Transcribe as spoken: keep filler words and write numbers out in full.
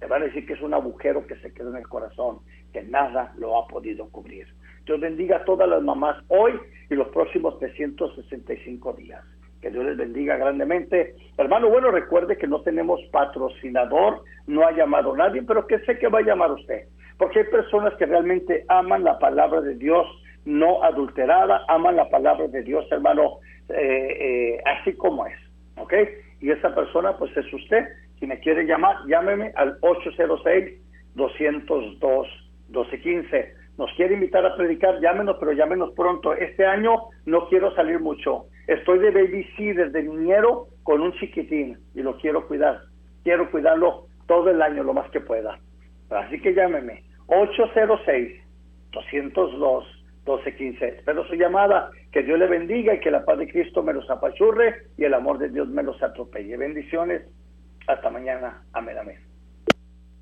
van a decir que es un agujero que se quedó en el corazón, que nada lo ha podido cubrir. Dios bendiga a todas las mamás hoy y los próximos trescientos sesenta y cinco días. Que Dios les bendiga grandemente. Hermano, bueno, recuerde que no tenemos patrocinador, no ha llamado nadie, pero que sé que va a llamar usted. Porque hay personas que realmente aman la palabra de Dios no adulterada, aman la palabra de Dios, hermano, eh, eh, así como es. ¿Ok? Y esa persona, pues es usted. Si me quiere llamar, llámeme al ocho cero seis, dos cero dos, uno dos uno cinco. Nos quiere invitar a predicar, llámenos, pero llámenos pronto. Este año no quiero salir mucho. Estoy de baby C desde niñero con un chiquitín y lo quiero cuidar. Quiero cuidarlo todo el año lo más que pueda. Así que llámeme. ocho cero seis, dos cero dos, uno dos uno cinco. Espero su llamada. Que Dios le bendiga y que la paz de Cristo me los apachurre y el amor de Dios me los atropelle. Bendiciones. Hasta mañana. Amén, amén.